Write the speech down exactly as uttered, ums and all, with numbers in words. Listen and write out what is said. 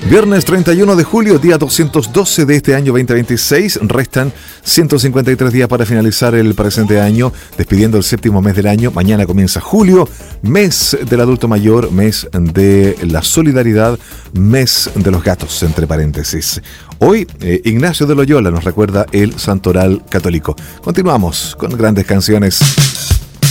Viernes treinta y uno de julio, día doscientos doce de este año veinte veintiséis. Restan ciento cincuenta y tres días para finalizar el presente año, despidiendo el séptimo mes del año. Mañana comienza julio, mes del adulto mayor, mes de la solidaridad, mes de los gatos, entre paréntesis. Hoy, eh, Ignacio de Loyola nos recuerda el santoral católico. Continuamos con grandes canciones.